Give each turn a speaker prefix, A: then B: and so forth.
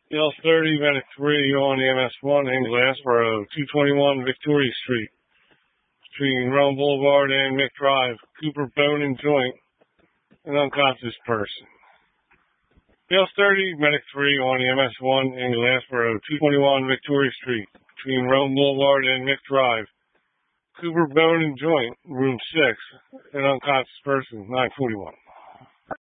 A: L30, Medic 3 on MS1 in Glassboro, 221 Victoria Street, between Rome Boulevard and Mick Drive. Cooper bone and joint, an unconscious person. L30, Medic 3 on MS1 in Glassboro, 221 Victoria Street, between Rome Boulevard and Mick Drive. Cooper bone and joint, room 6, an unconscious person, 941.